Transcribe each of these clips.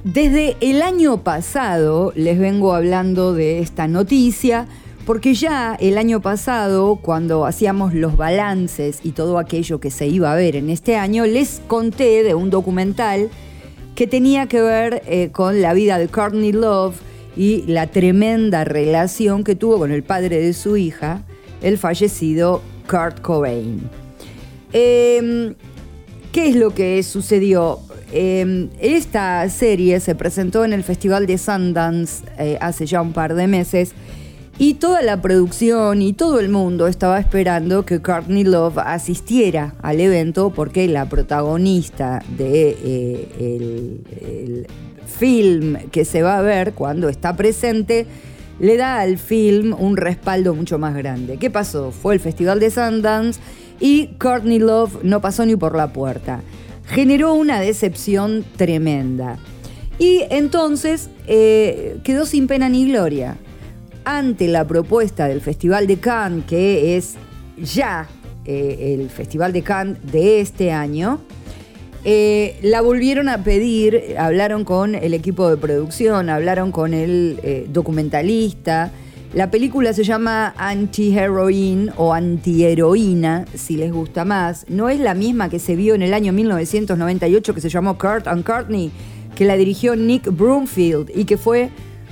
Desde el año pasado les vengo hablando de esta noticia, porque ya el año pasado, cuando hacíamos los balances y todo aquello que se iba a ver en este año, les conté de un documental que tenía que ver con la vida de Courtney Love y la tremenda relación que tuvo con el padre de su hija, el fallecido Kurt Cobain. ¿Qué es lo que sucedió? Esta serie se presentó en el Festival de Sundance hace ya un par de meses y toda la producción y todo el mundo estaba esperando que Courtney Love asistiera al evento porque la protagonista de el film que se va a ver cuando está presente le da al film un respaldo mucho más grande. ¿Qué pasó? Fue el Festival de Sundance y Courtney Love no pasó ni por la puerta. Generó una decepción tremenda. Y entonces quedó sin pena ni gloria. Ante la propuesta del Festival de Cannes, que es ya el Festival de Cannes de este año, la volvieron a pedir, hablaron con el equipo de producción, hablaron con el documentalista. La película se llama Anti-Heroine o Antiheroína, si les gusta más. No es la misma que se vio en el año 1998, que se llamó Kurt and Courtney, que la dirigió Nick Broomfield y que fue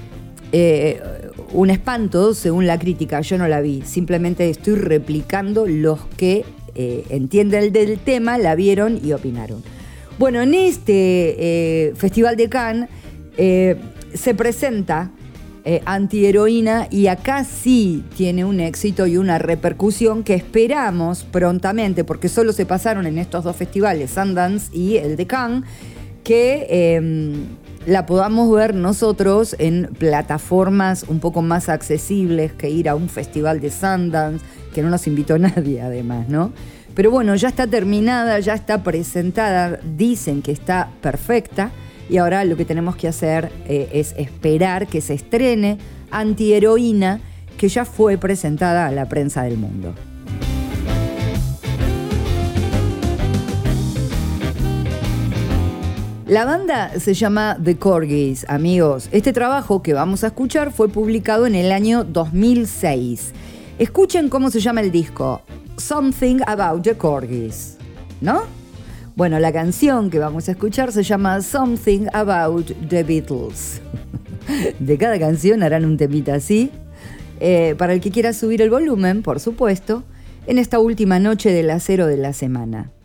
un espanto según la crítica. Yo no la vi, simplemente estoy replicando los que entienden del tema, la vieron y opinaron. Bueno, en este Festival de Cannes se presenta Antiheroína y acá sí tiene un éxito y una repercusión que esperamos prontamente, porque solo se pasaron en estos dos festivales, Sundance y el de Cannes, que la podamos ver nosotros en plataformas un poco más accesibles que ir a un festival de Sundance, que no nos invitó nadie además, ¿no? Pero bueno, ya está terminada, ya está presentada, dicen que está perfecta. Y ahora lo que tenemos que hacer es esperar que se estrene Antiheroína, que ya fue presentada a la prensa del mundo. La banda se llama The Corgis, amigos. Este trabajo que vamos a escuchar fue publicado en el año 2006. Escuchen cómo se llama el disco. Something About the Corgis, ¿no? Bueno, la canción que vamos a escuchar se llama Something About the Beatles. De cada canción harán un temita así. Para el que quiera subir el volumen, por supuesto, en esta última noche del acero de la semana.